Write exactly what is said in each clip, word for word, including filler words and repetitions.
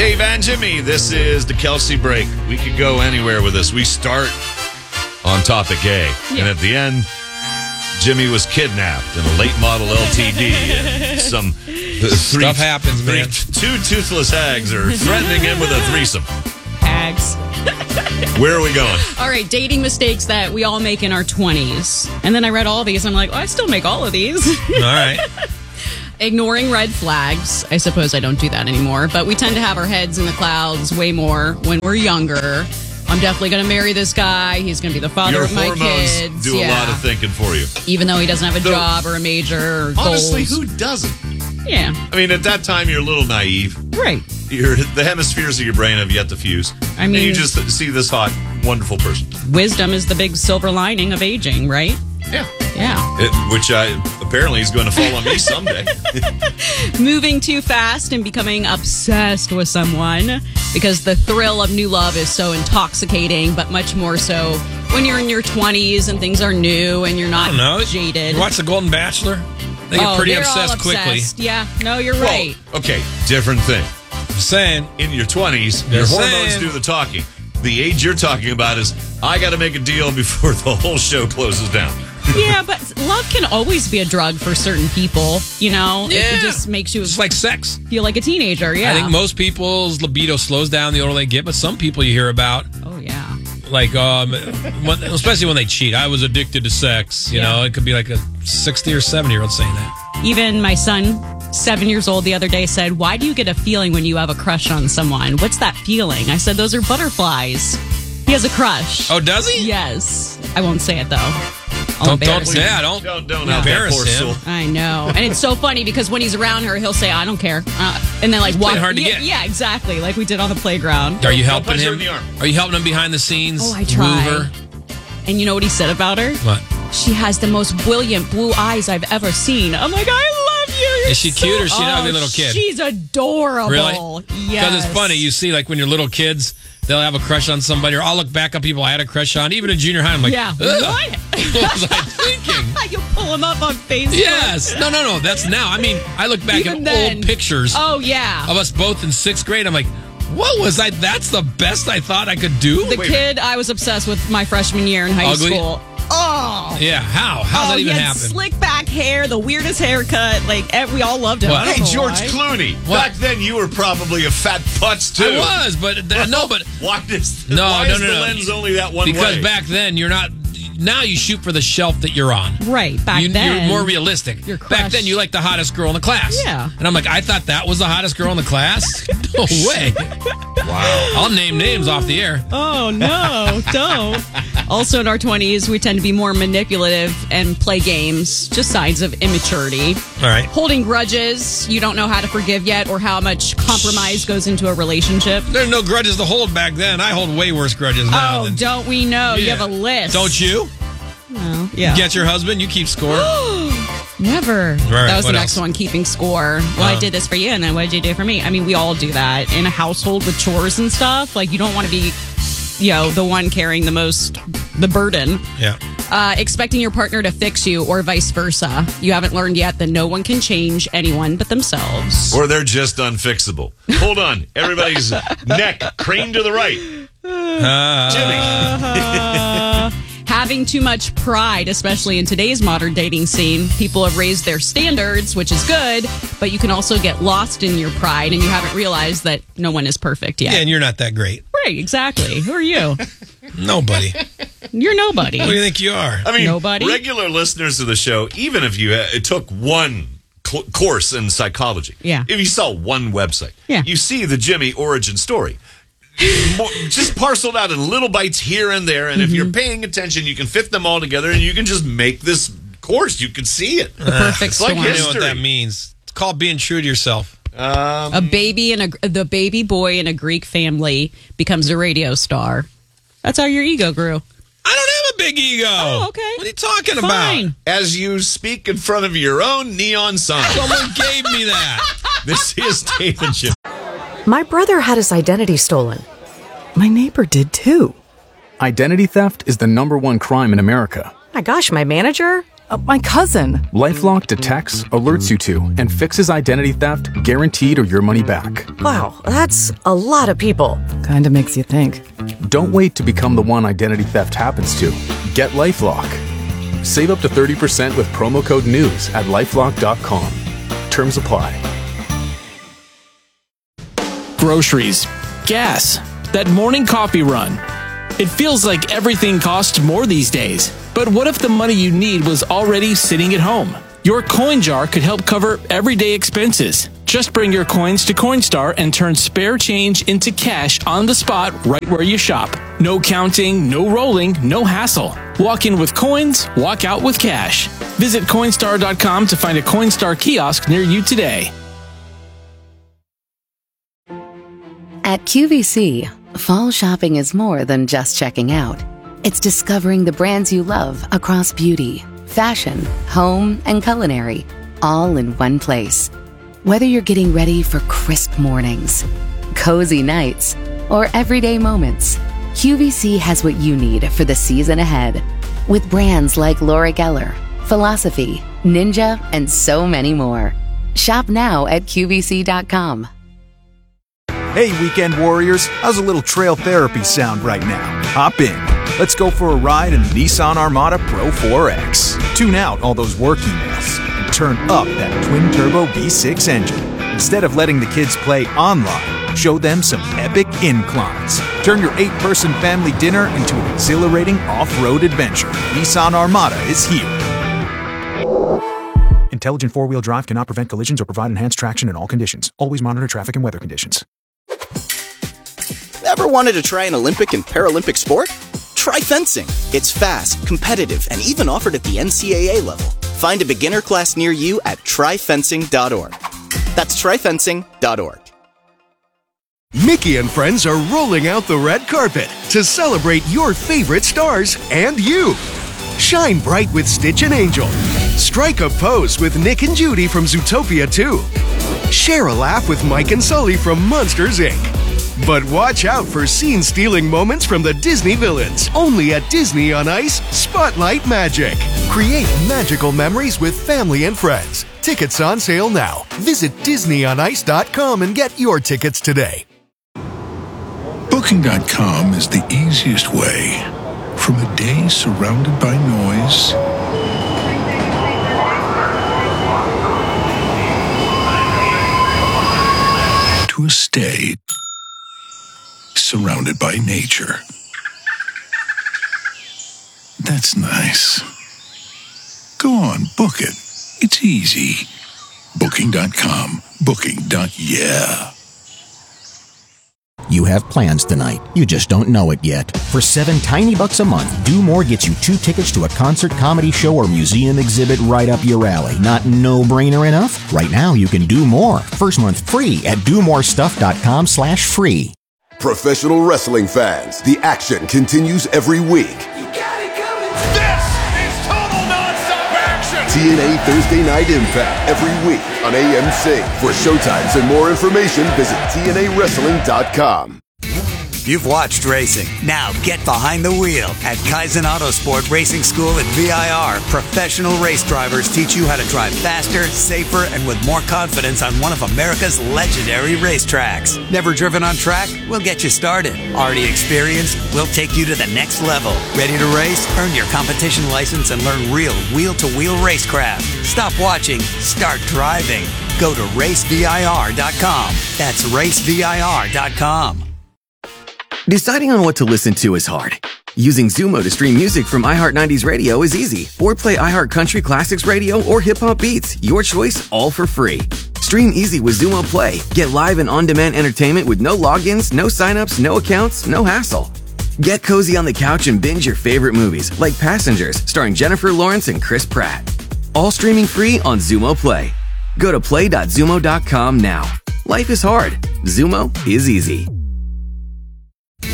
Dave and Jimmy, this is the Kelsey Break. We could go anywhere with this. We start on topic A, yeah. and at the end, Jimmy was kidnapped in a late model L T D, and some uh, three, stuff happens, man. Three, two toothless hags are threatening him with a threesome. Hags. Where are we going? All right, dating mistakes that we all make in our twenties. And then I read all these. I'm like, oh, I still make all of these. All right. Ignoring red flags. I suppose I don't do that anymore. But we tend to have our heads in the clouds way more when we're younger. I'm definitely going to marry this guy. He's going to be the father Your of my hormones kids. do yeah. a lot of thinking for you. Even though he doesn't have a Though, job or a major or honestly, goals. who doesn't? Yeah. I mean, at that time, you're a little naive. Right. You're, the hemispheres of your brain have yet to fuse. I mean, and you just see this hot, wonderful person. Wisdom is the big silver lining of aging, right? Yeah. Yeah. It, which I apparently is going to fall on me someday. Moving too fast and becoming obsessed with someone because the thrill of new love is so intoxicating, but much more so when you're in your twenties and things are new and you're not I don't know. jaded. You watch The Golden Bachelor? They get oh, pretty they're obsessed, all obsessed quickly. Yeah, no, you're well, right. Okay, different thing. Just saying. In your twenties, your Just hormones saying. do the talking. The age you're talking about is, I got to make a deal before the whole show closes down. Yeah, but love can always be a drug for certain people, you know? Yeah. It, it just makes you It's like sex. feel like a teenager, yeah. I think most people's libido slows down the older they get, but some people you hear about, Oh, yeah. like, um, when, especially when they cheat. I was addicted to sex. You Yeah. know, it could be like a sixty or seventy year old saying that. Even my son, seven years old, the other day said, why do you get a feeling when you have a crush on someone? What's that feeling? I said, those are butterflies. He has a crush. Oh, does he? Yes. I won't say it, though. I'll Don't, don't embarrass him. say that. Don't, Don't, don't Yeah. have that embarrass poor him. soul. I know. And it's so funny because when he's around her, he'll say, I don't care. Uh, and then, like, walk. hard to yeah, get. yeah, exactly. Like we did on the playground. Are you Don't helping punch her him? in the arm. Are you helping him behind the scenes? Oh, I try. Woo her? And you know what he said about her? What? She has the most brilliant blue eyes I've ever seen. I'm like, I love you. You're Is she so- cute or is she an oh, ugly little kid? She's adorable. Really? Yes. Because it's funny. You see, like, when you're little kids, they'll have a crush on somebody, or I'll look back on people I had a crush on, even in junior high. I'm like, Yeah. Ugh. What? What was I thinking? You pull him up on Facebook. Yes. No, no, no. That's now. I mean, I look back Even at then. old pictures Oh, yeah. of us both in sixth grade. I'm like, what was I? That's the best I thought I could do? The Wait, kid I was obsessed with my freshman year in high Ugly? school. Oh. Yeah. How? How's oh, that even he had happen? slick back hair, the weirdest haircut. Like, eh, we all loved him. Well, I don't Hey, know George why. Clooney. What? Back then, you were probably a fat putz, too. I was, but th- no, but Why does, No, why no, is no, the no. lens only that one because way? back then you're not. Now you shoot for the shelf that you're on. Right, back you, then. You're more realistic. You're Back then, crushed. you like the hottest girl in the class. Yeah. And I'm like, I thought that was the hottest girl in the class? No way. Wow. I'll name names off the air. Oh, no, don't. Also, in our twenties, we tend to be more manipulative and play games, just signs of immaturity. All right. Holding grudges, you don't know how to forgive yet or how much compromise goes into a relationship. There's no grudges to hold back then. I hold way worse grudges now. Oh, than, don't we know? You Yeah. have a list. Don't you? Oh, yeah. Get your husband, you keep score. Never. Right, That was what the next else? one, keeping score. Well, I Uh. did this for you, and then what did you do for me? I mean, we all do that in a household with chores and stuff. Like, you don't want to be, you know, the one carrying the most, the burden. Yeah. Uh, expecting your partner to fix you or vice versa. You haven't learned yet that no one can change anyone but themselves. Or they're just unfixable. Hold on. Everybody's neck craned to the right. Uh, Jimmy. Having too much pride, especially in today's modern dating scene. People have raised their standards, which is good, but you can also get lost in your pride and you haven't realized that no one is perfect yet. yeah, and you're not that great. Right, exactly. Who are you? Nobody. You're nobody. What do you think you are? I mean, Nobody? regular listeners of the show, even if you uh, it took one cl- course in psychology, Yeah. if you saw one website, Yeah. you see the Jimmy origin story. More, just parceled out in little bites here and there, and if Mm-hmm. you're paying attention, you can fit them all together, and you can just make this course. You can see it. The perfect It's like storm. I know what history. that means. It's called being true to yourself. Um, A baby and a the baby boy in a Greek family becomes a radio star. That's how your ego grew. I don't have a big ego. Oh, okay. What are you talking Fine. about? as you speak in front of your own neon sign. Someone gave me that. This is Dave and Jim. My brother had his identity stolen. My neighbor did too. Identity theft is the number one crime in America. My gosh, my manager? Uh, my cousin. LifeLock detects, alerts you to, and fixes identity theft, guaranteed or your money back. Wow, that's a lot of people. Kinda makes you think. Don't wait to become the one identity theft happens to. Get LifeLock. Save up to thirty percent with promo code NEWS at lifelock dot com. Terms apply. Groceries, gas, that morning coffee run. It feels like everything costs more these days. But what if the money you need was already sitting at home? Your coin jar could help cover everyday expenses. Just bring your coins to Coinstar and turn spare change into cash on the spot right where you shop. No counting, no rolling, no hassle. Walk in with coins, walk out with cash. Visit Coinstar dot com to find a Coinstar kiosk near you today. At Q V C, fall shopping is more than just checking out. It's discovering the brands you love across beauty, fashion, home, and culinary, all in one place. Whether you're getting ready for crisp mornings, cozy nights, or everyday moments, Q V C has what you need for the season ahead. With brands like Laura Geller, Philosophy, Ninja, and so many more. Shop now at Q V C dot com. Hey, weekend warriors, how's a little trail therapy sound right now? Hop in. Let's go for a ride in the Nissan Armada Pro four X. Tune out all those work emails and turn up that twin-turbo V six engine. Instead of letting the kids play online, show them some epic inclines. Turn your eight-person family dinner into an exhilarating off-road adventure. Nissan Armada is here. Intelligent four-wheel drive cannot prevent collisions or provide enhanced traction in all conditions. Always monitor traffic and weather conditions. Ever wanted to try an Olympic and Paralympic sport? Try fencing. It's fast, competitive, and even offered at the N C A A level. Find a beginner class near you at try fencing dot org. That's try fencing dot org. Mickey and friends are rolling out the red carpet to celebrate your favorite stars and you. Shine bright with Stitch and Angel. Strike a pose with Nick and Judy from Zootopia two. Share a laugh with Mike and Sully from Monsters, Incorporated. But watch out for scene-stealing moments from the Disney villains. Only at Disney on Ice, Spotlight Magic. Create magical memories with family and friends. Tickets on sale now. Visit disney on ice dot com and get your tickets today. Booking dot com is the easiest way. From a day surrounded by noise to a stay surrounded by nature. That's nice. Go on, book it. It's easy. Booking dot com. Booking. Yeah. You have plans tonight. You just don't know it yet. For seven tiny bucks a month, Do More gets you two tickets to a concert, comedy show, or museum exhibit right up your alley. Not no-brainer enough? Right now, you can do more. First month free at do more stuff dot com slash free. Professional wrestling fans, the action continues every week. You got it coming. This is total nonstop action. T N A Thursday Night Impact every week on A M C. For showtimes and more information, visit T N A wrestling dot com. You've watched racing. Now get behind the wheel. At Kaizen Autosport Racing School at V I R, professional race drivers teach you how to drive faster, safer, and with more confidence on one of America's legendary racetracks. Never driven on track? We'll get you started. Already experienced? We'll take you to the next level. Ready to race? Earn your competition license and learn real wheel-to-wheel racecraft. Stop watching. Start driving. Go to race V I R dot com. That's race V I R dot com. Deciding on what to listen to is hard. Using Zumo to stream music from iHeart nineties Radio is easy. Or play iHeart Country Classics Radio or Hip Hop Beats. Your choice, all for free. Stream easy with Zumo Play. Get live and on-demand entertainment with no logins, no signups, no accounts, no hassle. Get cozy on the couch and binge your favorite movies, like Passengers, starring Jennifer Lawrence and Chris Pratt. All streaming free on Zumo Play. Go to play dot zumo dot com now. Life is hard. Zumo is easy.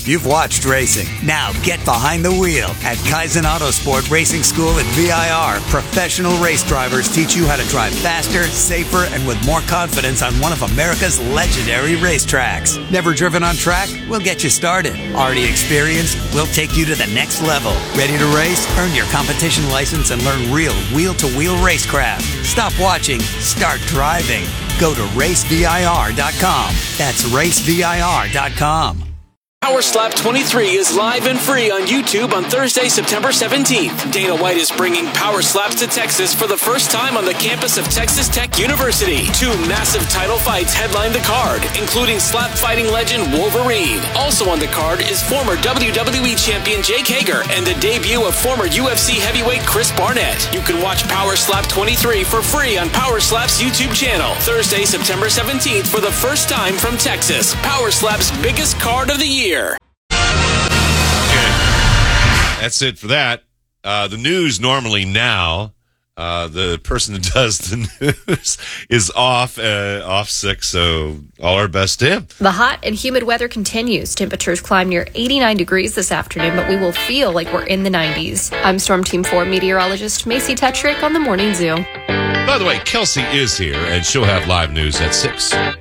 You've watched racing. Now get behind the wheel at Kaizen Autosport Racing School at V I R. Professional race drivers teach you how to drive faster, safer, and with more confidence on one of America's legendary racetracks. Never driven on track? We'll get you started. Already experienced? We'll take you to the next level. Ready to race? Earn your competition license and learn real wheel-to-wheel racecraft. Stop watching. Start driving. Go to race V I R dot com. That's race V I R dot com. Power Slap twenty-three is live and free on YouTube on Thursday, September seventeenth. Dana White is bringing Power Slaps to Texas for the first time on the campus of Texas Tech University. Two massive title fights headline the card, including slap fighting legend Wolverine. Also on the card is former W W E champion Jake Hager and the debut of former U F C heavyweight Chris Barnett. You can watch Power Slap twenty-three for free on Power Slap's YouTube channel. Thursday, September seventeenth for the first time from Texas. Power Slap's biggest card of the year. That's it for that. Uh, the news normally now, uh, the person that does the news is off, uh, off sick, so all our best to him. The hot and humid weather continues. Temperatures climb near eighty-nine degrees this afternoon, but we will feel like we're in the nineties. I'm Storm Team four meteorologist Macy Tetrick on the Morning Zoo. By the way, Kelsey is here, and she'll have live news at six.